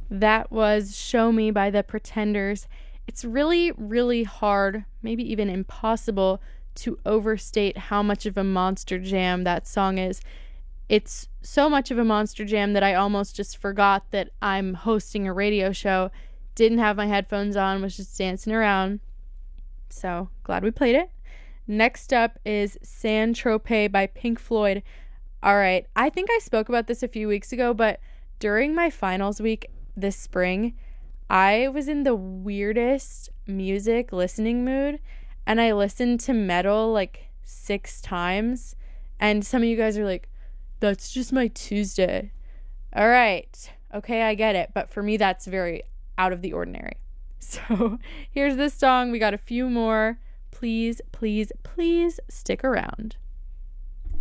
That was Show Me by the Pretenders. It's really, really hard, maybe even impossible, to overstate how much of a monster jam that song is. It's so much of a monster jam that I almost just forgot that I'm hosting a radio show. Didn't have my headphones on, was just dancing around. So glad we played it. Next up is San Tropez by Pink Floyd. All right, I think I spoke about this a few weeks ago, but during my finals week this spring, I was in the weirdest music listening mood, and I listened to metal like 6 times. And some of you guys are like, that's just my Tuesday. All right, okay, I get it, but for me, that's very out of the ordinary. So here's this song. We got a few more. Please, please, please stick around.